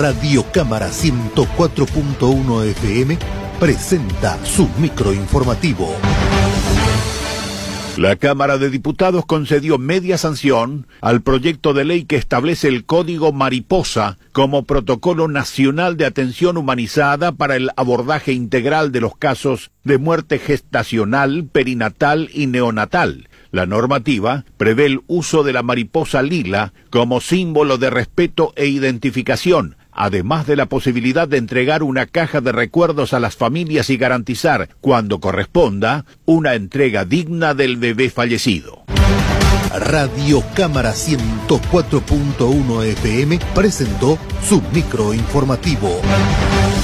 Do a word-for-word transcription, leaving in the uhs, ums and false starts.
Radio Cámara ciento cuatro punto uno F M presenta su microinformativo. La Cámara de Diputados concedió media sanción al proyecto de ley que establece el Código Mariposa como protocolo nacional de atención humanizada para el abordaje integral de los casos de muerte gestacional, perinatal y neonatal. La normativa prevé el uso de la mariposa lila como símbolo de respeto e identificación, además de la posibilidad de entregar una caja de recuerdos a las familias y garantizar, cuando corresponda, una entrega digna del bebé fallecido. Radio Cámara ciento cuatro punto uno F M presentó su microinformativo.